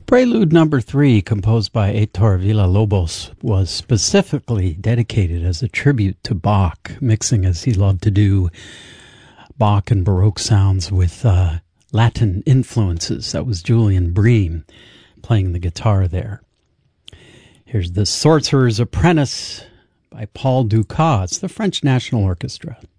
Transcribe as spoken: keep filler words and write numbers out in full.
Prelude number three, composed by Heitor Villa-Lobos, was specifically dedicated as a tribute to Bach, mixing as he loved to do Bach and Baroque sounds with uh, Latin influences. That was Julian Bream playing the guitar there. Here's The Sorcerer's Apprentice by Paul Dukas, the French National Orchestra.